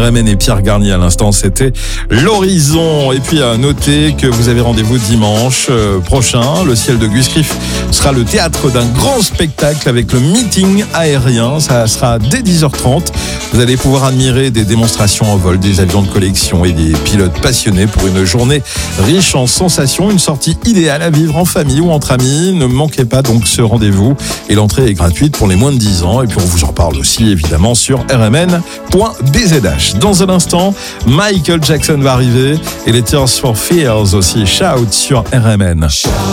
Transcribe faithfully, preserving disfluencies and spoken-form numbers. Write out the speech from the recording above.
R M N et Pierre Garnier à l'instant, c'était l'horizon. Et puis à noter que vous avez rendez-vous dimanche euh, prochain. Le ciel de Guiscriff sera le théâtre d'un grand spectacle avec le meeting aérien. Ça sera dès dix heures trente. Vous allez pouvoir admirer des démonstrations en vol, des avions de collection et des pilotes passionnés pour une journée riche en sensations. Une sortie idéale à vivre en famille ou entre amis. Ne manquez pas donc ce rendez-vous. Et l'entrée est gratuite pour les moins de dix ans. Et puis on vous en parle aussi évidemment sur r m n point b z h. Dans un instant, Michael Jackson va arriver et les Tears for Fears aussi. Shout sur R M N.